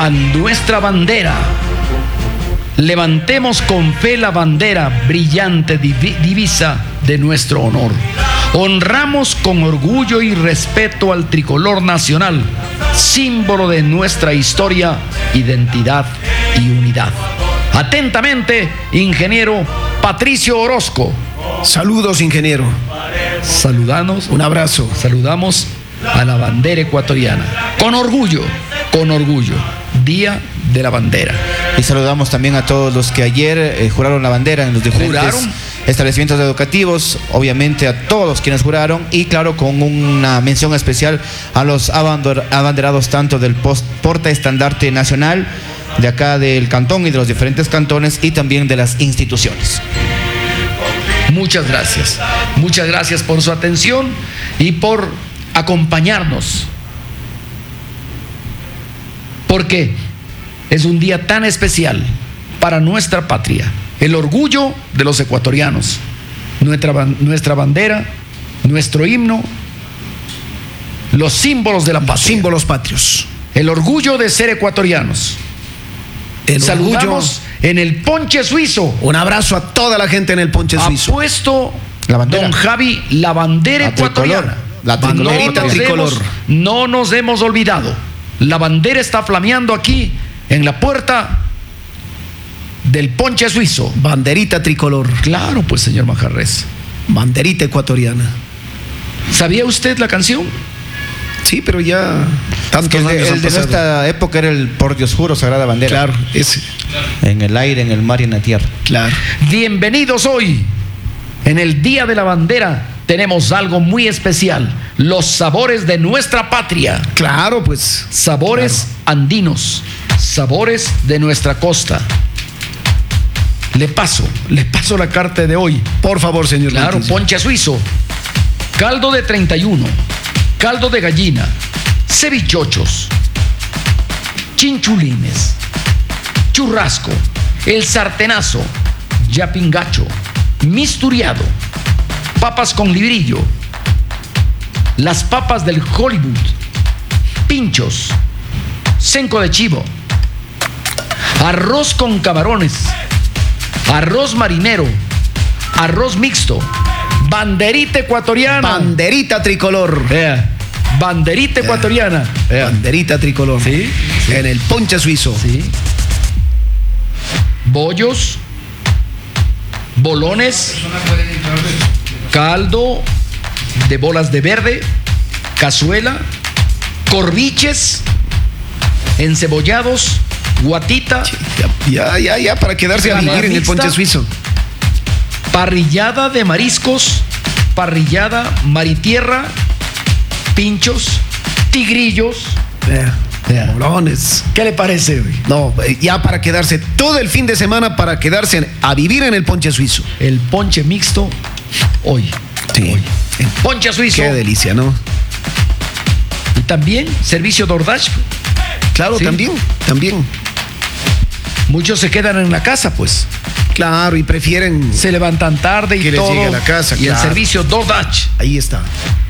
a nuestra bandera. Levantemos con fe la bandera, brillante divisa de nuestro honor. Honramos con orgullo y respeto al tricolor nacional, símbolo de nuestra historia, identidad y unidad. Atentamente, ingeniero Patricio Orozco. Saludos, ingeniero. Un abrazo. Saludamos a la bandera ecuatoriana. Con orgullo. Día de la bandera. Y saludamos también a todos los que ayer juraron la bandera en los diferentes establecimientos educativos, obviamente a todos quienes juraron, y claro, con una mención especial a los abanderados tanto del portaestandarte nacional de acá del cantón y de los diferentes cantones, y también de las instituciones. Muchas gracias por su atención y por acompañarnos, porque es un día tan especial para nuestra patria, el orgullo de los ecuatorianos, nuestra bandera, nuestro himno, los símbolos de la patria, símbolos patrios, el orgullo de ser ecuatorianos. Saludamos en el Ponche Suizo. Un abrazo a toda la gente en el Ponche Suizo. Ha puesto don Javi la bandera ecuatoriana. La banderita tricolor. No nos hemos olvidado. La bandera está flameando aquí en la puerta del Ponche Suizo. Banderita tricolor. Claro, pues, señor Manjarres. Banderita ecuatoriana. ¿Sabía usted la canción? Sí, pero ya tantos años el de nuestra época era el Por Dios juro, sagrada bandera. Claro, ese. En el aire, en el mar y en la tierra. Claro. Bienvenidos hoy. En el Día de la Bandera tenemos algo muy especial. Los sabores de nuestra patria. Claro, pues. Sabores andinos. Sabores de nuestra costa. Le paso la carta de hoy. Por favor, señor. Claro, Leticia. Ponche Suizo. Caldo de 31. Caldo de gallina. Cevichochos. Chinchulines. Churrasco. El sartenazo. Yapingacho. Misturiado. Papas con librillo. Las papas del Hollywood. Pinchos. Cenco de chivo. Arroz con camarones. Arroz marinero. Arroz mixto. Banderita ecuatoriana. Banderita tricolor. Banderita ecuatoriana. Banderita tricolor. Sí. En el Ponche Suizo. Sí. Bollos. Bolones. Caldo de bolas de verde. Cazuela. Corviches. Encebollados. Guatita. Ya, para quedarse a vivir en el Ponche Suizo. Parrillada de mariscos, parrillada maritierra, pinchos, tigrillos. Morones. ¿Qué le parece, güey? No, ya para quedarse todo el fin de semana, para quedarse a vivir en el Ponche Suizo. El ponche mixto hoy. Sí. Hoy. El Ponche Suizo. Qué delicia, ¿no? Y también servicio DoorDash. Claro, ¿sí? También. Muchos se quedan en la casa, pues. Claro, y prefieren. Se levantan tarde y que todo. les llegue a la casa. Y claro. el servicio DoorDash. Ahí está.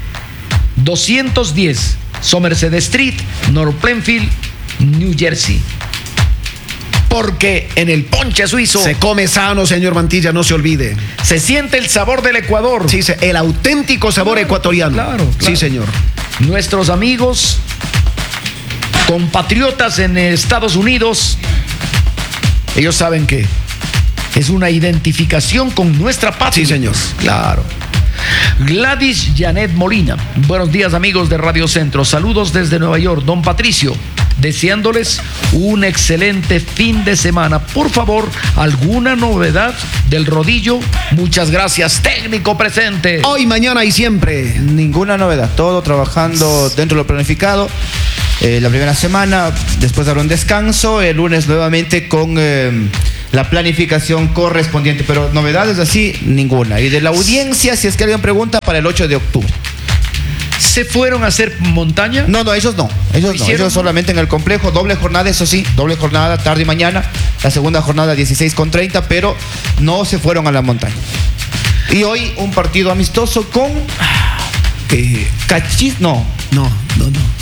210 Somerset Street, North Plainfield, New Jersey. Porque en el Ponche Suizo se come sano, señor Mantilla, no se olvide. Se siente el sabor del Ecuador. Sí, el auténtico sabor ecuatoriano. Claro. Sí, señor. Nuestros amigos, compatriotas en Estados Unidos, ellos saben que es una identificación con nuestra patria. Sí, señor. Claro. Gladys Janet Molina. Buenos días, amigos de Radio Centro. Saludos desde Nueva York. Don Patricio, deseándoles un excelente fin de semana. Por favor, ¿alguna novedad del rodillo? Muchas gracias, técnico presente. Hoy, mañana y siempre. Ninguna novedad, todo trabajando dentro de lo planificado. La primera semana, después dará un descanso, el lunes nuevamente con la planificación correspondiente, pero novedades así, ninguna. Y de la audiencia, si es que alguien pregunta, para el 8 de octubre. ¿Se fueron a hacer montaña? No, ellos no. Ellos solamente en el complejo, doble jornada, eso sí, doble jornada, tarde y mañana. La segunda jornada 16:30, pero no se fueron a la montaña. Y hoy un partido amistoso con... No.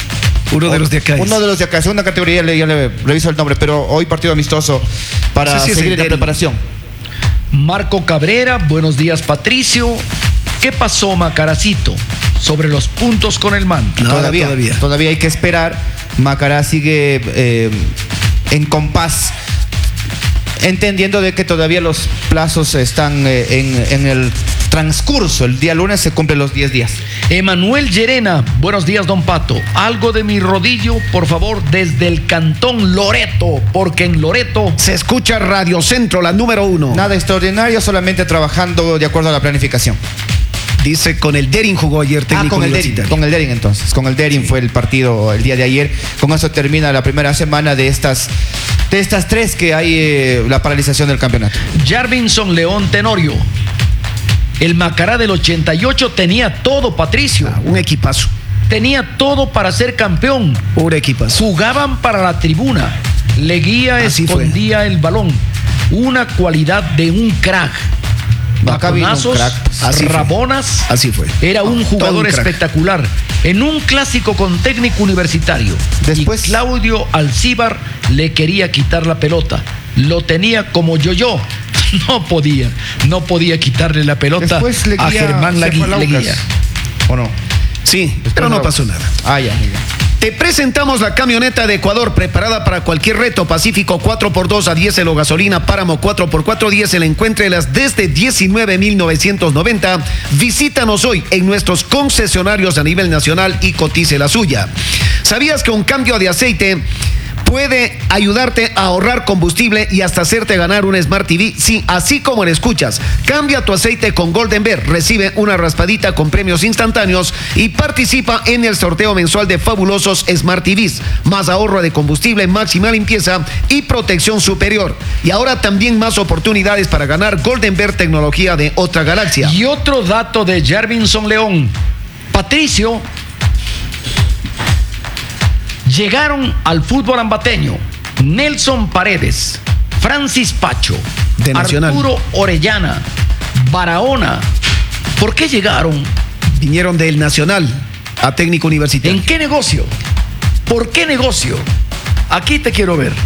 Uno de los de acá. Uno de los de acá, segunda categoría, ya le reviso el nombre, pero hoy partido amistoso para seguir en la preparación. Marco Cabrera, buenos días Patricio. ¿Qué pasó, Macaracito, sobre los puntos con el Manta? Todavía hay que esperar. Macará sigue en compás, entendiendo de que todavía los plazos están en el transcurso. El día lunes se cumplen los 10 días. Emanuel Llerena, buenos días, don Pato. Algo de mi rodillo, por favor, desde el cantón Loreto, porque en Loreto se escucha Radio Centro, la número 1. Nada extraordinario, solamente trabajando de acuerdo a la planificación. Dice, con el Derin jugó ayer técnico universitario. Con el Derin entonces. Con el Derin fue el partido el día de ayer. Con eso termina la primera semana de estas 3 que hay la paralización del campeonato. Jarvinson León Tenorio. El Macará del 88 tenía todo, Patricio. Un equipazo. Tenía todo para ser campeón. Un equipazo. Jugaban para la tribuna. Leguía escondía el balón. Una cualidad de un crack. Baconazos, rabonas. Así fue. Era un jugador espectacular. En un clásico con técnico universitario. Después, y Claudio Alcíbar le quería quitar la pelota. Lo tenía como yo. No podía quitarle la pelota a Germán Leguía. ¿O no? Sí, pero no pasó nada. Ya. Te presentamos la camioneta de Ecuador, preparada para cualquier reto. Pacífico 4x2 a diésel o gasolina, Páramo 4x4 diésel. Encuéntrelas desde 19.990. Visítanos hoy en nuestros concesionarios a nivel nacional y cotice la suya. ¿Sabías que un cambio de aceite puede ayudarte a ahorrar combustible y hasta hacerte ganar un Smart TV? Sí, así como lo escuchas. Cambia tu aceite con Golden Bear. Recibe una raspadita con premios instantáneos y participa en el sorteo mensual de fabulosos Smart TVs. Más ahorro de combustible, máxima limpieza y protección superior. Y ahora también más oportunidades para ganar Golden Bear, tecnología de otra galaxia. Y otro dato de Jarvinson León. Patricio, llegaron al fútbol ambateño Nelson Paredes, Francis Pacho, de Nacional, Arturo Orellana, Barahona. ¿Por qué llegaron? Vinieron del Nacional a técnico universitario. ¿En qué negocio? ¿Por qué negocio? Aquí te quiero ver.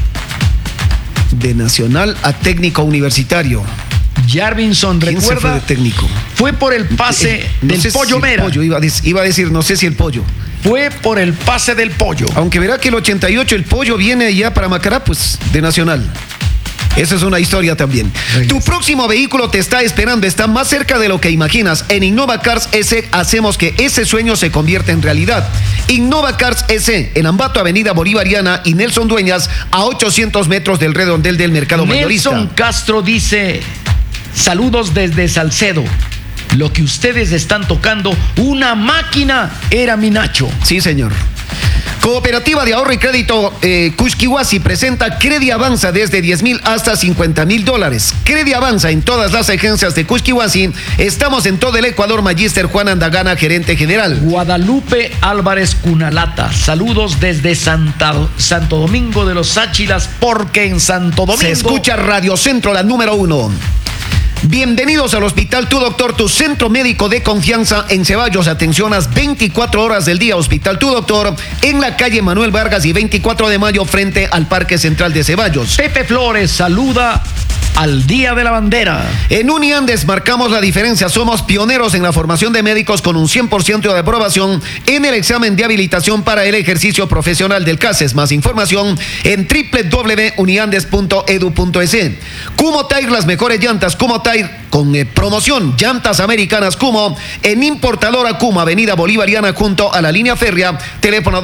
De Nacional a técnico universitario. Jarvinson, ¿quién recuerda, se fue de técnico? Fue por el pase no del sé Pollo si Mera. Pollo, iba a decir, no sé si el Pollo. Fue por el pase del Pollo. Aunque verá que el 88 el Pollo viene ya para Macará, pues, de Nacional. Esa es una historia también. Tu próximo vehículo te está esperando, está más cerca de lo que imaginas. En Innova Cars S hacemos que ese sueño se convierta en realidad. Innova Cars S, en Ambato, Avenida Bolivariana y Nelson Dueñas, a 800 metros del redondel del mercado mayorista. Nelson Castro dice: saludos desde Salcedo. Lo que ustedes están tocando, una máquina, era mi Nacho. Sí, señor. Cooperativa de Ahorro y Crédito Cusquihuasi presenta Credi Avanza desde $10,000 hasta $50,000. Credi Avanza en todas las agencias de Cusquihuasi. Estamos en todo el Ecuador. Magíster Juan Andagana, gerente general. Guadalupe Álvarez Cunalata, saludos desde Santo Domingo de los Áchilas, porque en Santo Domingo se escucha Radio Centro, la número 1. Bienvenidos al Hospital Tu Doctor, tu centro médico de confianza en Ceballos. Atenciones 24 horas del día. Hospital Tu Doctor en la calle Manuel Vargas y 24 de mayo frente al Parque Central de Ceballos. Pepe Flores saluda al Día de la Bandera. En Uniandes marcamos la diferencia. Somos pioneros en la formación de médicos con un 100% de aprobación en el examen de habilitación para el ejercicio profesional del CACES. Más información en www.uniandes.edu.es. Kumo Tire, las mejores llantas. Kumo Tire con promoción. Llantas americanas Kumo en Importadora Kumo, Avenida Bolivariana junto a la línea férrea. Teléfono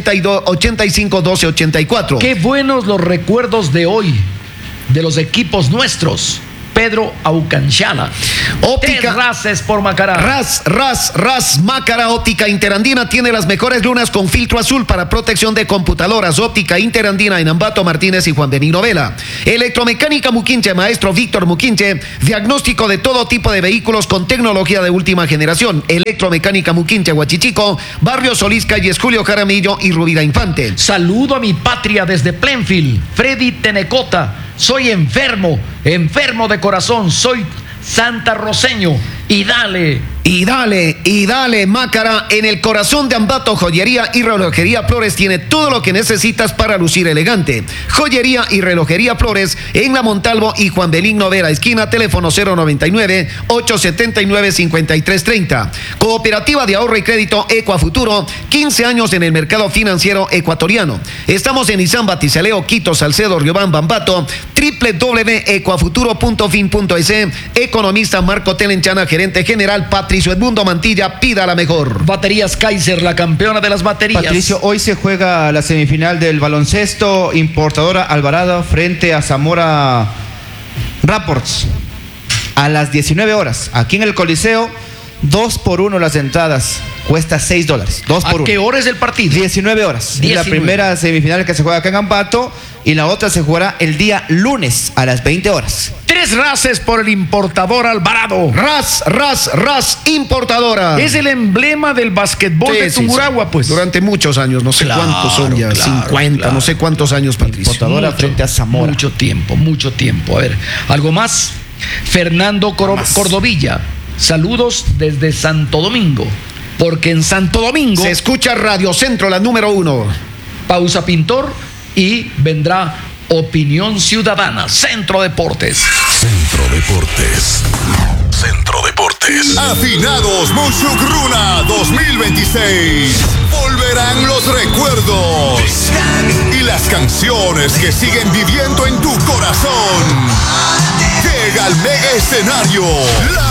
285-1284. Qué buenos los recuerdos de hoy de los equipos nuestros. Pedro Aucanchala. Óptica Races por Macará. Ras Macará. Óptica Interandina tiene las mejores lunas con filtro azul para protección de computadoras. Óptica Interandina en Ambato Martínez y Juan Benigno Vela. Electromecánica Muquinche, maestro Víctor Muquinche. Diagnóstico de todo tipo de vehículos con tecnología de última generación. Electromecánica Muquinche, Huachichico, Barrio Solís, calles Julio Jaramillo y Rubira Infante. Saludo a mi patria desde Plenfield, Freddy Tenecota. Soy enfermo de corazón, soy santarroceño y dale Y dale, Mácara, en el corazón de Ambato, joyería y relojería Flores tiene todo lo que necesitas para lucir elegante. Joyería y relojería Flores en La Montalvo y Juan Benigno Vera, esquina, teléfono 099-879-5330. Cooperativa de Ahorro y Crédito Ecuafuturo, 15 años en el mercado financiero ecuatoriano. Estamos en Izán, Batisaleo, Quito, Salcedo, Riobamba, Ambato, www.ecuafuturo.fin.es. Economista Marco Telenchana, gerente general Patricio Edmundo Mantilla, pida la mejor. Baterías Kaiser, la campeona de las baterías. Patricio, hoy se juega la semifinal del baloncesto, Importadora Alvarado frente a Zamora Rapports a las 19 horas, aquí en el Coliseo. 2x1 las entradas, cuesta $6. 2x1. ¿A qué hora es el partido? 19 horas. 19. Es la primera semifinal que se juega acá en Ambato y la otra se jugará el día lunes a las 20 horas. 3 races por el Importador Alvarado. Ras, Importadora. Es el emblema del basquetbol de Tungurahua, pues. Durante muchos años, no sé cuántos son ya, 50, no sé cuántos años, Patricio. Importadora frente a Zamora. Mucho tiempo. A ver, ¿algo más? Fernando Cordovilla. Saludos desde Santo Domingo, porque en Santo Domingo se escucha Radio Centro, la número 1. Pausa Pintor y vendrá Opinión Ciudadana. Centro Deportes. Afinados Mushugruna 2026. Volverán los recuerdos y las canciones que siguen viviendo en tu corazón. Llega al mega escenario